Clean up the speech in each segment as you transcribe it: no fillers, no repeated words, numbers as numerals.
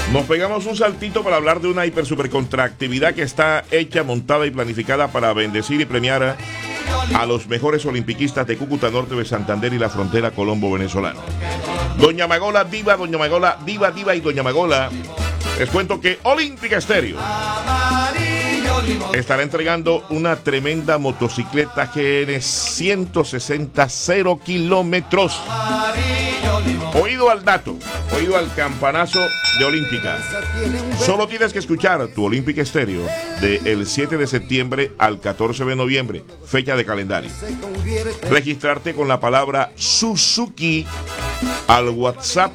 Nos pegamos un saltito para hablar de una hipersupercontractividad que está hecha, montada y planificada para bendecir y premiar a los mejores olimpiquistas de Cúcuta Norte, de Santander y la frontera colombo-venezolana. Doña Magola Diva, Doña Magola Diva y Doña Magola. Les cuento que Olímpica Estéreo estará entregando una tremenda motocicleta GN 160 0 kilómetros. Oído al dato, oído al campanazo de Olímpica. Solo tienes que escuchar tu Olímpica Estéreo del 7 de septiembre al 14 de noviembre, fecha de calendario. Registrarte con la palabra Suzuki al WhatsApp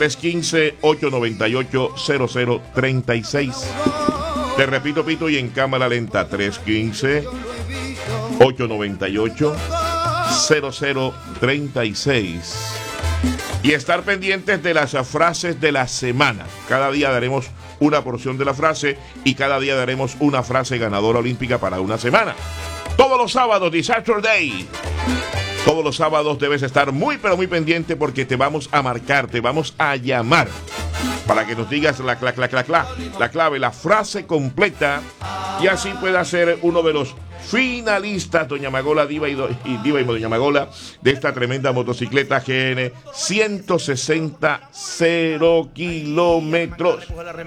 315-898-0036. Te repito, Pito, y en cámara lenta 315-898-0036. Y estar pendientes de las frases de la semana. Cada día daremos una porción de la frase y cada día daremos una frase ganadora olímpica para una semana. Todos los sábados, The Saturday. Todos los sábados debes estar muy pero muy pendiente porque te vamos a marcar, te vamos a llamar para que nos digas la clave, la frase completa y así pueda ser uno de los finalistas, Doña Magola Diva y Doña Magola, de esta tremenda motocicleta GN 160 0 kilómetros.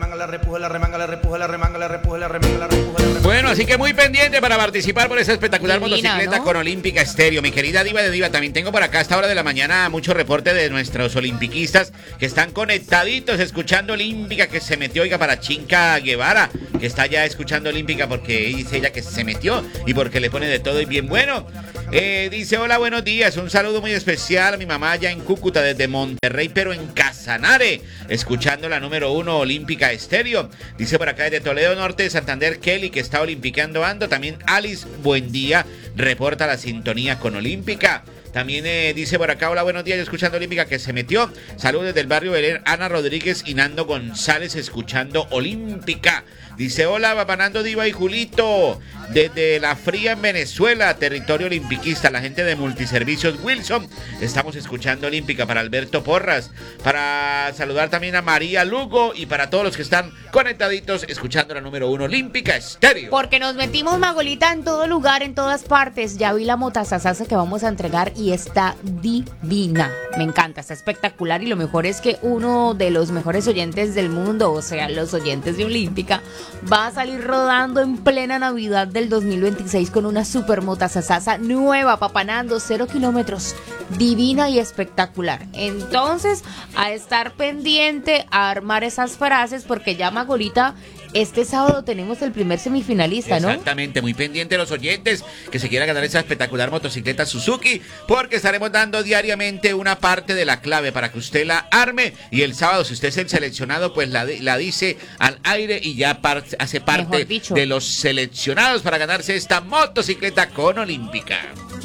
Bueno, así que muy pendiente para participar por esa espectacular motocicleta, ¿no? Con Olímpica Estéreo. Mi querida Diva de Diva, también tengo por acá a esta hora de la mañana mucho reporte de nuestros olimpiquistas que están conectaditos escuchando Olímpica, que se metió, oiga, para Chinca Guevara, que está ya escuchando Olímpica porque dice ella que se metió y porque le pone de todo y bien bueno. Dice, hola, buenos días, un saludo muy especial a mi mamá allá en Cúcuta, desde Monterrey, pero en Casanare, escuchando la número 1 Olímpica Estéreo. Dice por acá desde Toledo Norte de Santander, Kelly, que está olimpiqueando ando. También Alice, buen día, reporta la sintonía con Olímpica. También dice por acá, hola, buenos días, escuchando Olímpica, que se metió. Saludos desde el barrio Belén, Ana Rodríguez y Nando González, escuchando Olímpica. Dice, hola, Papá Nando, Diva y Julito, desde La Fría en Venezuela, territorio olimpiquista, la gente de Multiservicios Wilson, estamos escuchando Olímpica. Para Alberto Porras, para saludar también a María Lugo y para todos los que están conectaditos escuchando la número 1 Olímpica Estéreo. Porque nos metimos, Magolita, en todo lugar, en todas partes. Ya vi la motazazaza que vamos a entregar y está divina. Me encanta, está espectacular y lo mejor es que uno de los mejores oyentes del mundo, o sea, los oyentes de Olímpica, va a salir rodando en plena Navidad del 2026 con una super motazazaza nueva, papanando 0 kilómetros, divina y espectacular. Entonces, a estar pendiente, a armar esas frases, porque ya, Magolita, este sábado tenemos el primer semifinalista, ¿no? Exactamente, muy pendiente los oyentes que se quieran ganar esa espectacular motocicleta Suzuki, porque estaremos dando diariamente una parte de la clave para que usted la arme y el sábado, si usted es el seleccionado, pues la dice al aire y ya hace parte de los seleccionados para ganarse esta motocicleta con Olímpica.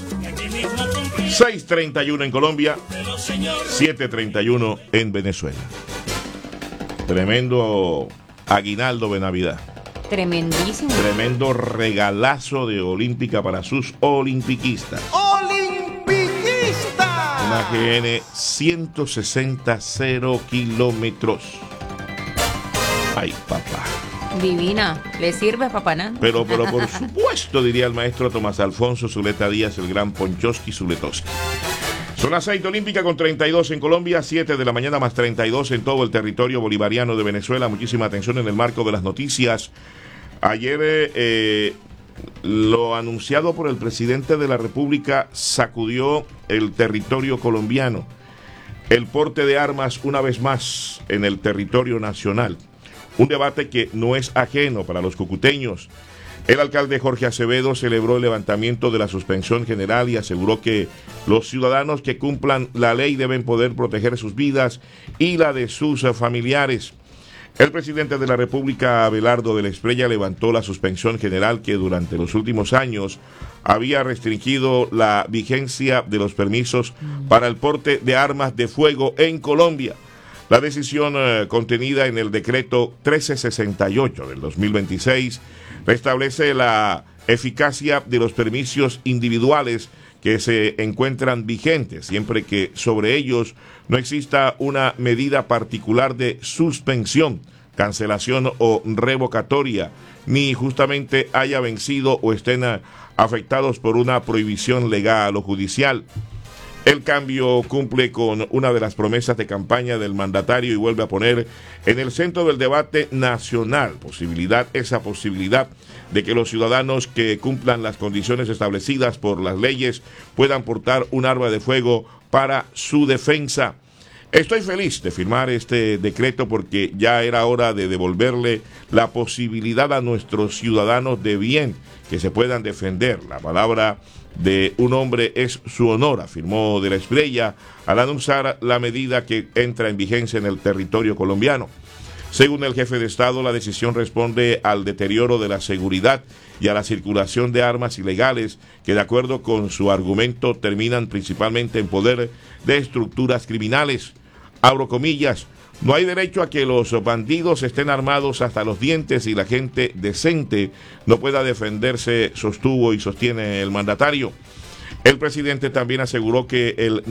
6:31 en Colombia, 7:31 en Venezuela. Tremendo aguinaldo de Navidad. Tremendísimo. Tremendo regalazo de Olímpica para sus olimpiquistas. ¡Olimpiquista! Una GN 160 0 kilómetros. Ay, papá. Divina. ¿Le sirve, Papá Nando? Pero por supuesto, diría el maestro Tomás Alfonso Zuleta Díaz, el gran Ponchoski Zuletoski. Son las 6 de Olímpica con 32 en Colombia, 7 de la mañana más 32 en todo el territorio bolivariano de Venezuela. Muchísima atención en el marco de las noticias. Ayer lo anunciado por el presidente de la República sacudió el territorio colombiano. El porte de armas una vez más en el territorio nacional. Un debate que no es ajeno para los cucuteños. El alcalde Jorge Acevedo celebró el levantamiento de la suspensión general y aseguró que los ciudadanos que cumplan la ley deben poder proteger sus vidas y la de sus familiares. El presidente de la República, Abelardo de la Espriella, levantó la suspensión general que durante los últimos años había restringido la vigencia de los permisos para el porte de armas de fuego en Colombia. La decisión contenida en el decreto 1368 del 2026 restablece la eficacia de los permisos individuales que se encuentran vigentes, siempre que sobre ellos no exista una medida particular de suspensión. cancelación o revocatoria, ni justamente haya vencido o estén afectados por una prohibición legal o judicial. El cambio cumple con una de las promesas de campaña del mandatario y vuelve a poner en el centro del debate nacional esa posibilidad de que los ciudadanos que cumplan las condiciones establecidas por las leyes puedan portar un arma de fuego para su defensa. Estoy feliz de firmar este decreto porque ya era hora de devolverle la posibilidad a nuestros ciudadanos de bien que se puedan defender. La palabra de un hombre es su honor, afirmó De la Espriella al anunciar la medida que entra en vigencia en el territorio colombiano. Según el jefe de Estado, la decisión responde al deterioro de la seguridad y a la circulación de armas ilegales que, de acuerdo con su argumento, terminan principalmente en poder de estructuras criminales. Abro comillas, no hay derecho a que los bandidos estén armados hasta los dientes y la gente decente no pueda defenderse, sostuvo y sostiene el mandatario. El presidente también aseguró que el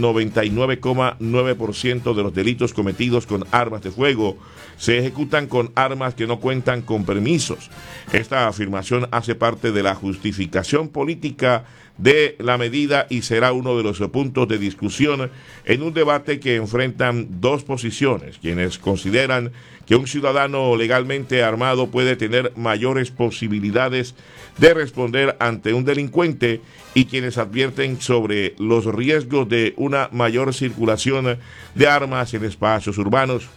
99,9% de los delitos cometidos con armas de fuego se ejecutan con armas que no cuentan con permisos. Esta afirmación hace parte de la justificación política de la medida y será uno de los puntos de discusión en un debate que enfrentan dos posiciones, quienes consideran que un ciudadano legalmente armado puede tener mayores posibilidades de responder ante un delincuente y quienes advierten sobre los riesgos de una mayor circulación de armas en espacios urbanos.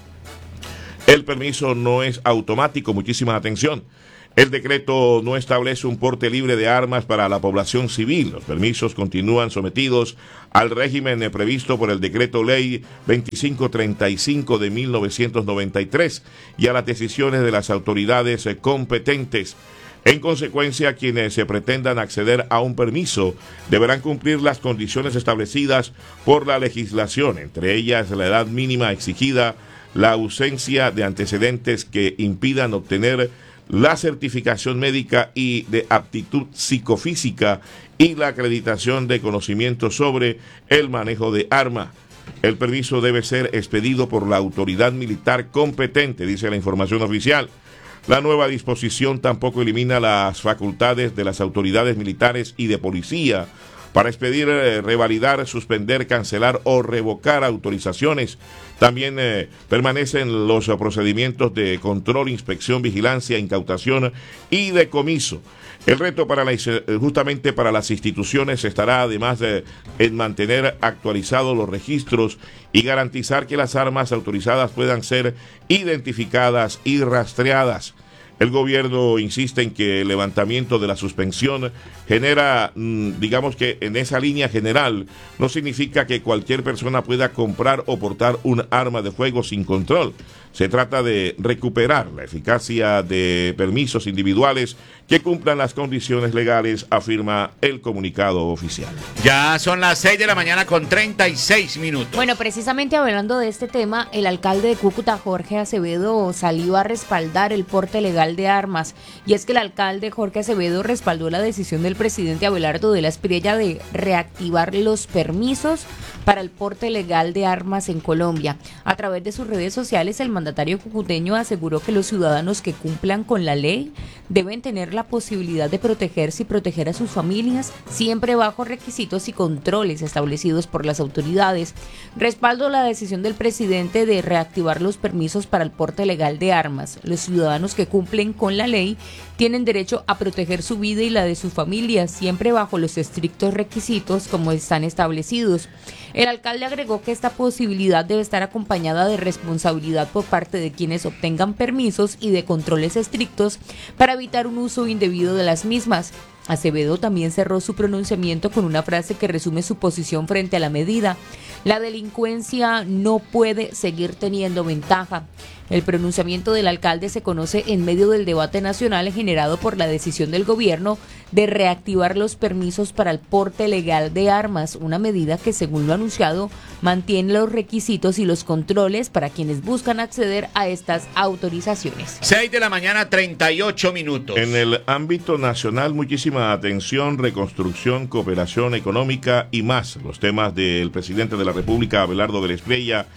El permiso no es automático, muchísima atención. El decreto no establece un porte libre de armas para la población civil. Los permisos continúan sometidos al régimen previsto por el Decreto Ley 2535 de 1993 y a las decisiones de las autoridades competentes. En consecuencia, quienes se pretendan acceder a un permiso deberán cumplir las condiciones establecidas por la legislación, entre ellas la edad mínima exigida, la ausencia de antecedentes que impidan obtener la certificación médica y de aptitud psicofísica y la acreditación de conocimientos sobre el manejo de arma. El permiso debe ser expedido por la autoridad militar competente, dice la información oficial. La nueva disposición tampoco elimina las facultades de las autoridades militares y de policía para expedir, revalidar, suspender, cancelar o revocar autorizaciones. También permanecen los procedimientos de control, inspección, vigilancia, incautación y decomiso. El reto justamente para las instituciones estará además en mantener actualizados los registros y garantizar que las armas autorizadas puedan ser identificadas y rastreadas. El gobierno insiste en que el levantamiento de la suspensión genera, digamos que en esa línea general, no significa que cualquier persona pueda comprar o portar un arma de fuego sin control. Se trata de recuperar la eficacia de permisos individuales que cumplan las condiciones legales, afirma el comunicado oficial. Ya son las 6 de la mañana con 36 minutos. Bueno, precisamente hablando de este tema, el alcalde de Cúcuta, Jorge Acevedo, salió a respaldar el porte legal de armas. Y es que el alcalde Jorge Acevedo respaldó la decisión del presidente Abelardo de la Espriella de reactivar los permisos para el porte legal de armas en Colombia. A través de sus redes sociales, el mandatario cucuteño aseguró que los ciudadanos que cumplan con la ley deben tener la posibilidad de protegerse y proteger a sus familias, siempre bajo requisitos y controles establecidos por las autoridades. Respaldo la decisión del presidente de reactivar los permisos para el porte legal de armas. Los ciudadanos que cumplen con la ley tienen derecho a proteger su vida y la de su familia, siempre bajo los estrictos requisitos como están establecidos. El alcalde agregó que esta posibilidad debe estar acompañada de responsabilidad por parte de quienes obtengan permisos y de controles estrictos para evitar un uso indebido de las mismas. Acevedo también cerró su pronunciamiento con una frase que resume su posición frente a la medida. La delincuencia no puede seguir teniendo ventaja. El pronunciamiento del alcalde se conoce en medio del debate nacional generado por la decisión del gobierno de reactivar los permisos para el porte legal de armas, una medida que, según lo anunciado, mantiene los requisitos y los controles para quienes buscan acceder a estas autorizaciones. 6 de la mañana, 38 minutos. En el ámbito nacional, muchísima atención, reconstrucción, cooperación económica y más. Los temas del presidente de la República, Abelardo de la Espriella,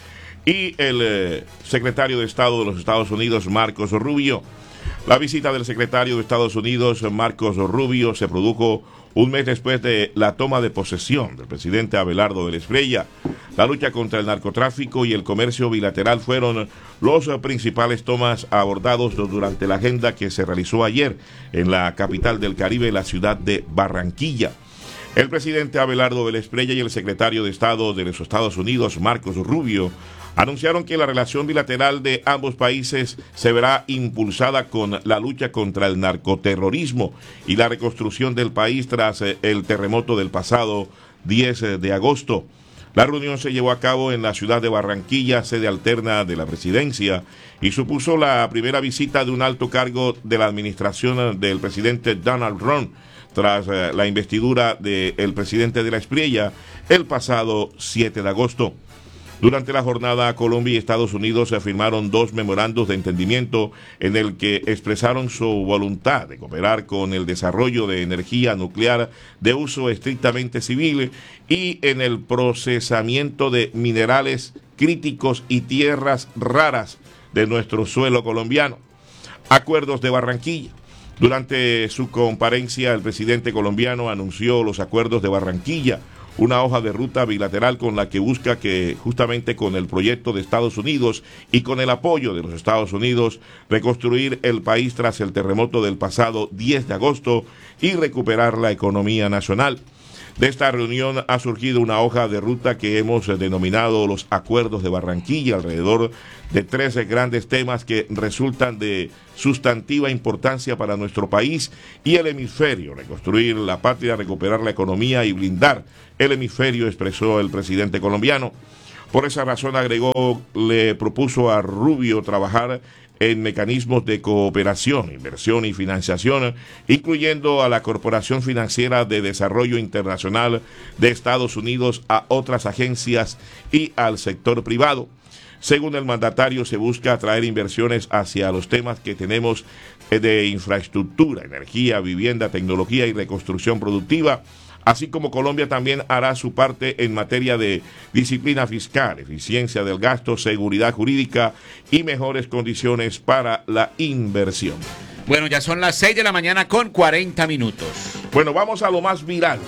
y el secretario de Estado de los Estados Unidos, Marcos Rubio. La visita del secretario de Estados Unidos, Marcos Rubio, se produjo un mes después de la toma de posesión del presidente Abelardo de la Espriella. La lucha contra el narcotráfico y el comercio bilateral fueron los principales temas abordados durante la agenda que se realizó ayer en la capital del Caribe, la ciudad de Barranquilla. El presidente Abelardo de la Espriella y el secretario de Estado de los Estados Unidos, Marcos Rubio, anunciaron que la relación bilateral de ambos países se verá impulsada con la lucha contra el narcoterrorismo y la reconstrucción del país tras el terremoto del pasado 10 de agosto. La reunión se llevó a cabo en la ciudad de Barranquilla, sede alterna de la presidencia, y supuso la primera visita de un alto cargo de la administración del presidente Donald Trump tras la investidura del presidente de la Espriella el pasado 7 de agosto. Durante la jornada, Colombia y Estados Unidos firmaron 2 memorandos de entendimiento en el que expresaron su voluntad de cooperar con el desarrollo de energía nuclear de uso estrictamente civil y en el procesamiento de minerales críticos y tierras raras de nuestro suelo colombiano. Acuerdos de Barranquilla. Durante su comparencia, el presidente colombiano anunció los acuerdos de Barranquilla, una hoja de ruta bilateral con la que busca que, justamente con el proyecto de Estados Unidos y con el apoyo de los Estados Unidos, reconstruir el país tras el terremoto del pasado 10 de agosto y recuperar la economía nacional. De esta reunión ha surgido una hoja de ruta que hemos denominado los Acuerdos de Barranquilla, alrededor de 13 grandes temas que resultan de sustantiva importancia para nuestro país y el hemisferio: reconstruir la patria, recuperar la economía y blindar el hemisferio, expresó el presidente colombiano. Por esa razón, agregó, le propuso a Rubio trabajar en mecanismos de cooperación, inversión y financiación, incluyendo a la Corporación Financiera de Desarrollo Internacional de Estados Unidos, a otras agencias y al sector privado. Según el mandatario, se busca atraer inversiones hacia los temas que tenemos de infraestructura, energía, vivienda, tecnología y reconstrucción productiva, así como Colombia también hará su parte en materia de disciplina fiscal, eficiencia del gasto, seguridad jurídica y mejores condiciones para la inversión. Bueno, ya son las 6 de la mañana con 40 minutos. Bueno, vamos a lo más viral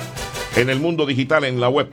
en el mundo digital, en la web.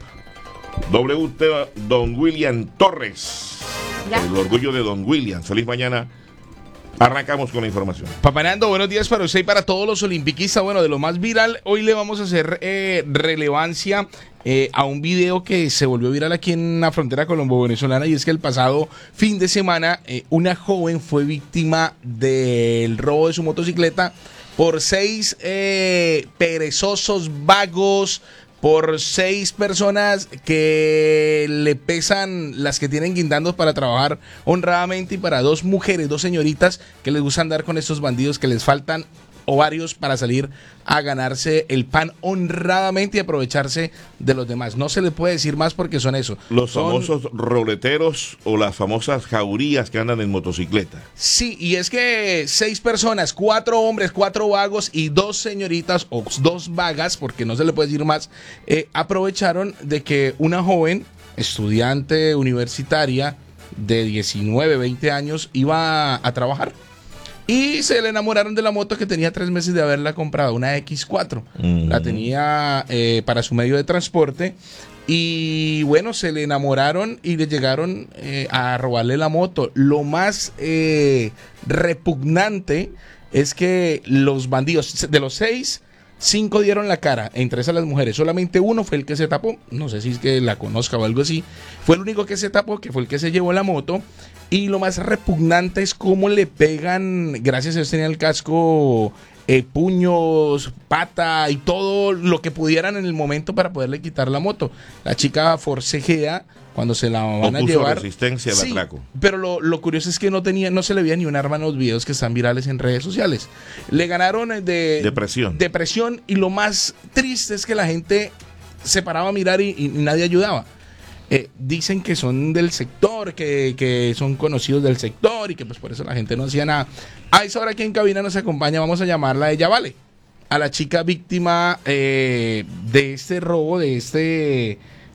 WT Don William Torres. ¿Ya? El orgullo de Don William. Feliz mañana. Arrancamos con la información. Papá Nando, buenos días para usted y para todos los olimpiquistas. Bueno, de lo más viral, hoy le vamos a hacer relevancia a un video que se volvió viral aquí en la frontera colombo-venezolana, y es que el pasado fin de semana una joven fue víctima del robo de su motocicleta por 6 perezosos vagos, por 6 personas que le pesan las que tienen guindandos para trabajar honradamente, y para 2 mujeres, 2 señoritas que les gusta andar con estos bandidos que les faltan ovarios para salir a ganarse el pan honradamente y aprovecharse de los demás. No se le puede decir más porque son eso. Los famosos roleteros o las famosas jaurías que andan en motocicleta. Sí, y es que 6 personas, 4 hombres, 4 vagos y 2 señoritas o 2 vagas, porque no se le puede decir más, aprovecharon de que una joven estudiante universitaria de 19, 20 años iba a trabajar. Y se le enamoraron de la moto que tenía 3 meses de haberla comprado, una X4. La tenía para su medio de transporte. Y bueno, se le enamoraron y le llegaron a robarle la moto. Lo más repugnante es que los bandidos, de los 6, 5 dieron la cara, entre esas las mujeres. Solamente uno fue el que se tapó. No sé si es que la conozca o algo así. Fue el único que se tapó, que fue el que se llevó la moto. Y lo más repugnante es cómo le pegan, gracias a eso tenía el casco, puños, pata y todo lo que pudieran en el momento para poderle quitar la moto. La chica forcejea cuando se la van a llevar. Resistencia al atraco. Pero lo curioso es que no se le veía ni un arma en los videos que están virales en redes sociales. Le ganaron de depresión, y lo más triste es que la gente se paraba a mirar y nadie ayudaba. Dicen que son del sector, que son conocidos del sector, y que pues por eso la gente no hacía nada. A esa hora aquí en cabina nos acompaña, vamos a llamarla Ella Vale, a la chica víctima de este robo, de este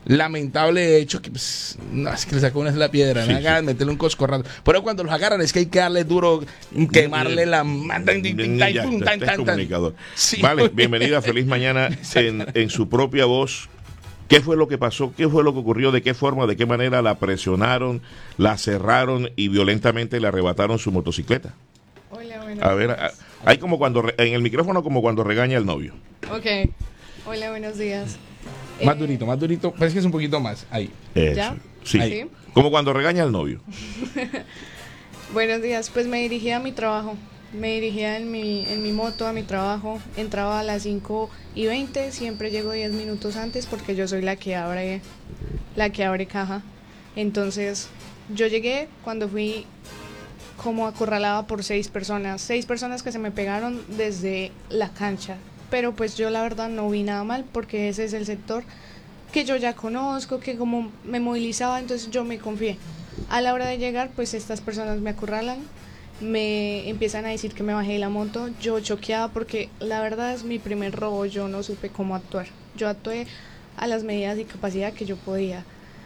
lamentable hecho que pues, no, es que le sacó una la piedra, sí, sí. Meterle un coscorrazo. Pero cuando los agarran es que hay que darle duro, quemarle la comunicador. Sí, vale, bienvenida, feliz mañana en su propia voz. ¿Qué fue lo que pasó? ¿Qué fue lo que ocurrió? ¿De qué forma, de qué manera la presionaron, la cerraron y violentamente le arrebataron su motocicleta? Hola, buenos días. A ver, hay como cuando, en el micrófono como cuando regaña al novio. Ok. Hola, buenos días. Más durito, parece que es un poquito más, ahí. Eso. ¿Ya? Sí. ¿Sí? Como cuando regaña al novio. Buenos días, pues me dirigía a mi trabajo. Me dirigía en mi moto a mi trabajo, entraba a las 5:20, siempre llego 10 minutos antes porque yo soy la que abre caja. Entonces, yo llegué cuando fui como acorralada por 6 personas que se me pegaron desde la cancha, pero pues yo la verdad no vi nada mal porque ese es el sector que yo ya conozco, que como me movilizaba, entonces yo me confié. A la hora de llegar, pues estas personas me acorralan, me empiezan a decir que me bajé de la moto, yo choqueada porque la verdad es mi primer robo, yo no supe cómo actuar, yo actué a las medidas de capacidad que yo podía.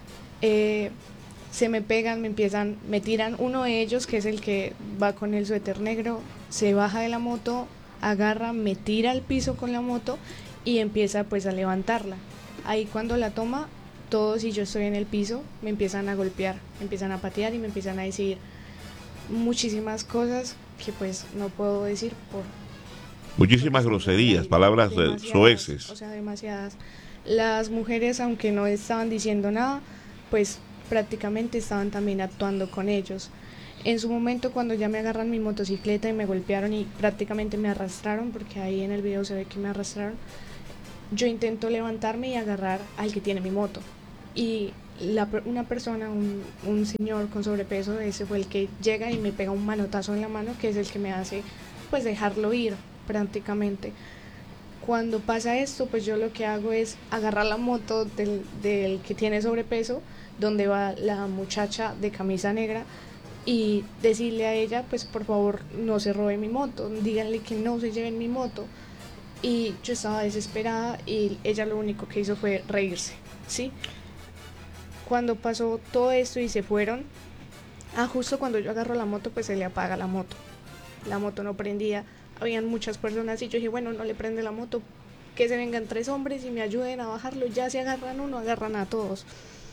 Se me pegan, me tiran, uno de ellos que es el que va con el suéter negro, se baja de la moto, agarra, me tira al piso con la moto y empieza pues a levantarla. Ahí cuando la toma, todos y yo estoy en el piso, me empiezan a golpear, me empiezan a patear y me empiezan a decir muchísimas cosas que pues no puedo decir por... Muchísimas groserías, palabras soeces. O sea, demasiadas. Las mujeres, aunque no estaban diciendo nada, pues prácticamente estaban también actuando con ellos. En su momento, cuando ya me agarran mi motocicleta y me golpearon y prácticamente me arrastraron, porque ahí en el video se ve que me arrastraron, yo intento levantarme y agarrar al que tiene mi moto. Y una persona, un señor con sobrepeso, ese fue el que llega y me pega un manotazo en la mano, que es el que me hace pues dejarlo ir prácticamente. Cuando pasa esto, pues yo lo que hago es agarrar la moto del que tiene sobrepeso, donde va la muchacha de camisa negra, y decirle a ella, pues por favor no se robe mi moto, díganle que no se lleven mi moto. Y yo estaba desesperada y ella lo único que hizo fue reírse, ¿sí? Cuando pasó todo esto y se fueron, justo cuando yo agarro la moto, pues se le apaga la moto no prendía, habían muchas personas y yo dije, bueno, no le prende la moto, que se vengan 3 hombres y me ayuden a bajarlo, ya si agarran uno, agarran a todos.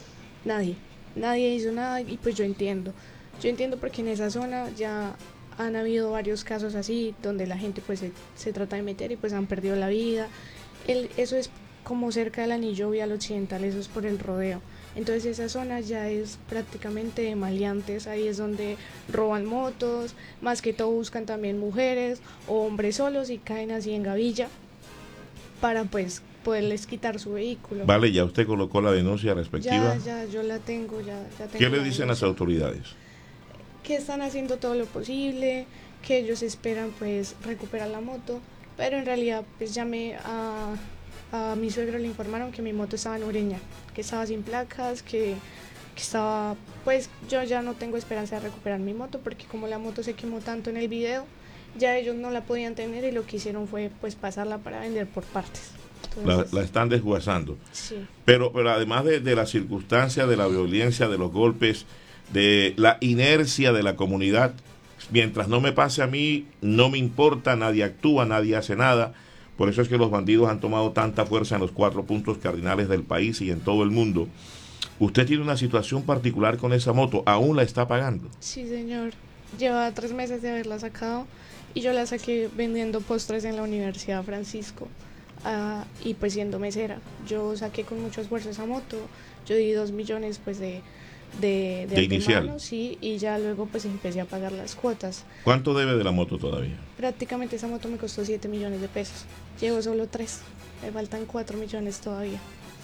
Nadie hizo nada y pues yo entiendo porque en esa zona ya han habido varios casos así, donde la gente pues se trata de meter y pues han perdido la vida. Eso es como cerca del Anillo Vial Occidental, eso es por el rodeo. Entonces esa zona ya es prácticamente de maleantes, ahí es donde roban motos, más que todo buscan también mujeres o hombres solos y caen así en gavilla para pues poderles quitar su vehículo. Vale, ¿ya usted colocó la denuncia respectiva? Ya, yo la tengo, ya tengo. ¿Qué le dicen las autoridades? Que están haciendo todo lo posible, que ellos esperan pues recuperar la moto, pero en realidad pues llamé a mi suegro, le informaron que mi moto estaba en Ureña, que estaba sin placas, que estaba, pues yo ya no tengo esperanza de recuperar mi moto porque como la moto se quemó tanto en el video, ya ellos no la podían tener y lo que hicieron fue pues pasarla para vender por partes. Entonces, la están desguazando. Sí. Pero además de la circunstancia, de la violencia, de los golpes, de la inercia de la comunidad, mientras no me pase a mí, no me importa, nadie actúa, nadie hace nada. Por eso es que los bandidos han tomado tanta fuerza en los 4 puntos cardinales del país y en todo el mundo. Usted tiene una situación particular con esa moto, ¿aún la está pagando? Sí, señor. Lleva 3 meses de haberla sacado y yo la saqué vendiendo postres en la Universidad Francisco y pues siendo mesera. Yo saqué con mucho esfuerzo esa moto, yo di 2 millones pues de inicial, sí, y ya luego pues empecé a pagar las cuotas. ¿Cuánto debe de la moto todavía? Prácticamente esa moto me costó 7 millones de pesos. Llevo solo 3, me faltan 4 millones todavía.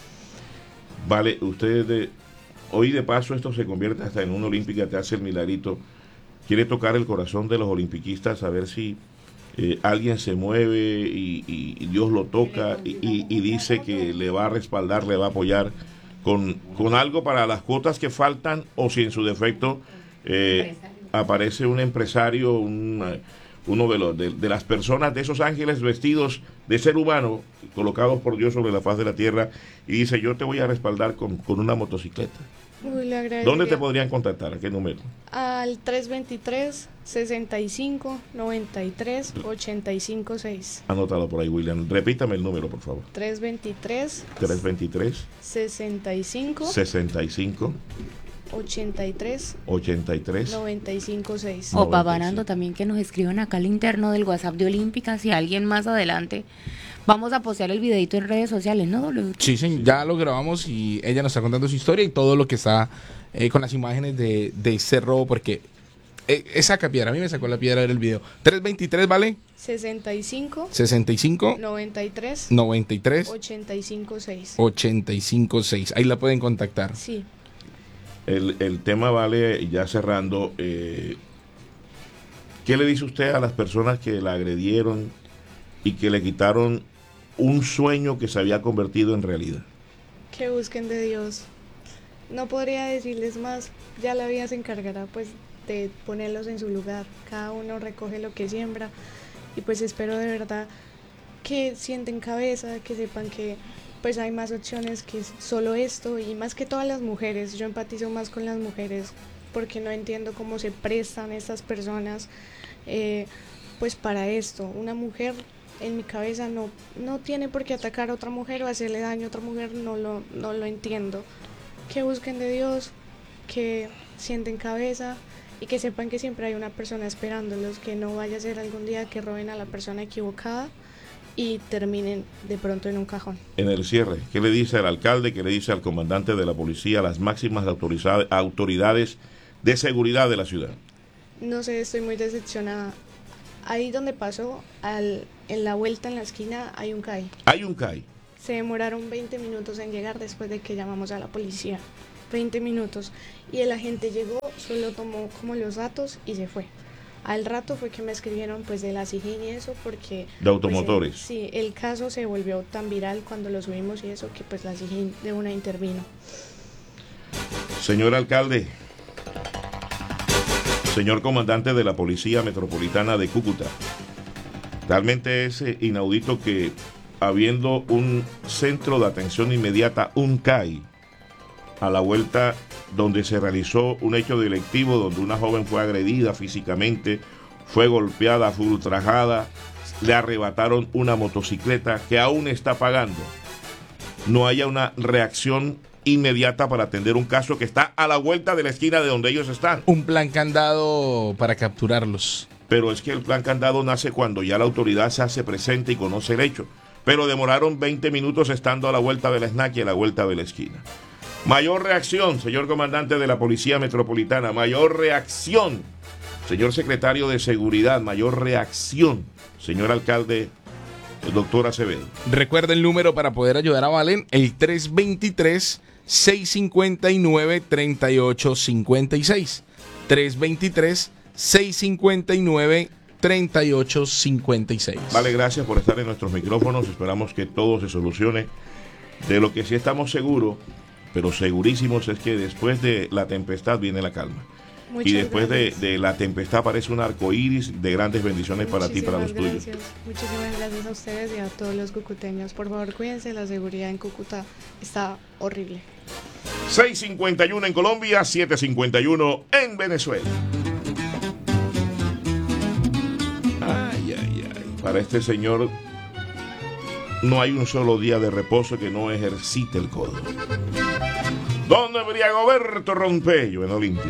Vale, usted hoy de paso esto se convierte hasta en una olímpica, te hace el milagrito. Quiere tocar el corazón de los olimpiquistas, a ver si alguien se mueve y Dios lo toca y dice que le va a respaldar, le va a apoyar con algo para las cuotas que faltan, o si en su defecto aparece un empresario, un uno de las personas, de esos ángeles vestidos de ser humano, colocados por Dios sobre la faz de la tierra, y dice, yo te voy a respaldar con una motocicleta. Uy, le agradecería. ¿Dónde te podrían contactar? ¿A qué número? Al 323-65-93-85-6. Anótalo por ahí, William. Repítame el número, por favor. 323 65 83 95 6. O Papanando también, que nos escriban acá al interno del WhatsApp de Olímpica, si alguien más adelante. Vamos a postear el videito en redes sociales, ¿no? Sí, ya lo grabamos y ella nos está contando su historia y todo lo que está con las imágenes de ese robo, porque saca piedra, a mí me sacó la piedra ver el video. 323, ¿vale? 65 93 85 6. 85 6. Ahí la pueden contactar. Sí. El tema, vale, ya cerrando, ¿qué le dice usted a las personas que la agredieron y que le quitaron un sueño que se había convertido en realidad? Que busquen de Dios. No podría decirles más, ya la vida se encargará pues de ponerlos en su lugar. Cada uno recoge lo que siembra y pues espero de verdad que sienten cabeza, que sepan que pues hay más opciones que solo esto, y más que todas las mujeres. Yo empatizo más con las mujeres porque no entiendo cómo se prestan estas personas pues para esto. Una mujer, en mi cabeza, no tiene por qué atacar a otra mujer o hacerle daño a otra mujer, no lo entiendo. Que busquen de Dios, que sienten cabeza y que sepan que siempre hay una persona esperándolos, que no vaya a ser algún día que roben a la persona equivocada y terminen de pronto en un cajón. En el cierre, ¿qué le dice al alcalde, qué le dice al comandante de la policía, a las máximas autoridades de seguridad de la ciudad? No sé, estoy muy decepcionada. Ahí donde pasó, en la vuelta en la esquina, hay un CAI. Hay un CAI. Se demoraron 20 minutos en llegar después de que llamamos a la policía. 20 minutos. Y el agente llegó, solo tomó como los datos y se fue. Al rato fue que me escribieron pues de la SIJIN y eso, porque... De automotores. Pues, sí, el caso se volvió tan viral cuando lo subimos y eso, que pues la SIJIN de una intervino. Señor alcalde, señor comandante de la Policía Metropolitana de Cúcuta, realmente es inaudito que, habiendo un centro de atención inmediata, un CAI, a la vuelta donde se realizó un hecho delictivo, donde una joven fue agredida físicamente, fue golpeada, fue ultrajada, le arrebataron una motocicleta que aún está pagando, no haya una reacción inmediata para atender un caso que está a la vuelta de la esquina de donde ellos están. Un plan candado para capturarlos. Pero es que el plan candado nace cuando ya la autoridad se hace presente y conoce el hecho. Pero demoraron 20 minutos estando a la vuelta de la snack y a la vuelta de la esquina. Mayor reacción, señor comandante de la Policía Metropolitana, mayor reacción, señor secretario de Seguridad, mayor reacción, señor alcalde, el doctor Acevedo. Recuerda el número para poder ayudar a Valen, el 323-659-3856. 323-659-3856. Vale, gracias por estar en nuestros micrófonos. Esperamos que todo se solucione. De lo que sí estamos seguros, pero segurísimos, es que después de la tempestad viene la calma. Muchas y después gracias. de la tempestad aparece un arco iris de grandes bendiciones para ti y para los tuyos. Muchísimas gracias a ustedes y a todos los cucuteños. Por favor, cuídense, la seguridad en Cúcuta está horrible. 6:51 en Colombia, 7:51 en Venezuela. Ay, ay, ay. Para este señor no hay un solo día de reposo que no ejercite el codo. Don Briagoberto Rompello en Olímpica.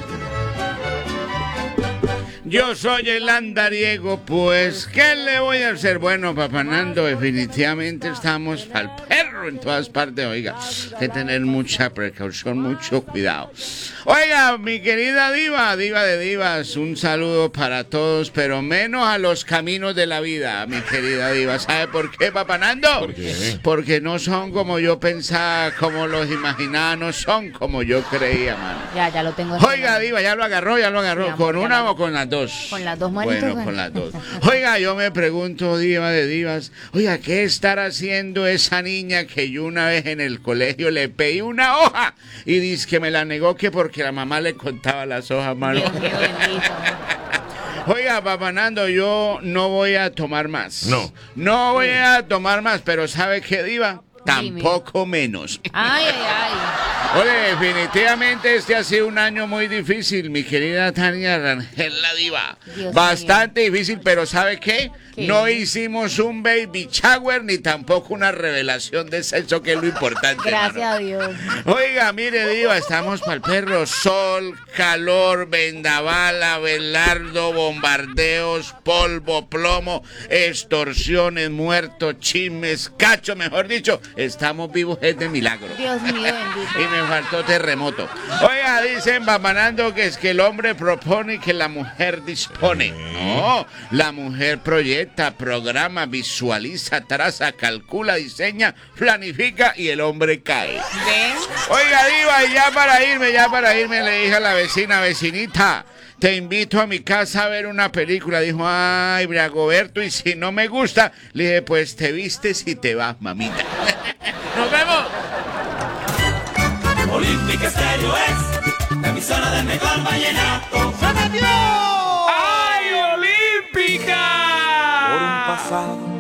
Yo soy el andariego, pues, ¿qué le voy a hacer? Bueno, Papanando, definitivamente estamos al perro en todas partes, oiga. Hay que tener mucha precaución, mucho cuidado. Oiga, mi querida diva de divas, un saludo para todos, pero menos a los caminos de la vida, mi querida diva. ¿Sabe por qué, Papanando? ¿Por qué? Porque no son como yo pensaba, como los imaginaba, no son como yo creía, mano. Ya lo tengo. Oiga, diva, ya lo agarró, ¿con una o con las dos? Con las dos manitos. Bueno, con las dos. Oiga, yo me pregunto, diva de divas, oiga, ¿qué estará haciendo esa niña que yo una vez en el colegio le pedí una hoja y dice que me la negó que porque la mamá le contaba las hojas, mano? Dios, qué bendito. Oiga, Papanando, yo no voy a tomar más. No voy a tomar más, pero ¿sabe qué, Diva? Tampoco menos. Ay, ay, ay. Oye, definitivamente este ha sido un año muy difícil, mi querida Tania Rangel, la Diva. Bastante difícil, pero ¿sabe qué? No hicimos un baby shower ni tampoco una revelación de sexo, que es lo importante. Gracias a Dios. Oiga, mire, Diva, estamos para el perro. Sol, calor, vendaval, abelardo, bombardeos, polvo, plomo, extorsiones, muertos, chismes, cacho, mejor dicho. Estamos vivos, es de milagro. Dios mío, bendito. Y me faltó terremoto. Oiga, dicen Bamanando que es que el hombre propone y que la mujer dispone. No, la mujer proyecta, programa, visualiza, traza, calcula, diseña, planifica y el hombre cae. ¿Ven? Oiga, Diva, y ya para irme, le dije a la vecina, vecinita, te invito a mi casa a ver una película. Dijo, ay, Bragoberto, y si no me gusta, le dije, pues te vistes y te vas, mamita. ¡Nos vemos! Olímpica Estéreo es la emisora del mejor vallenato. ¡Se metió! ¡Ay, Olímpica! Por un pasado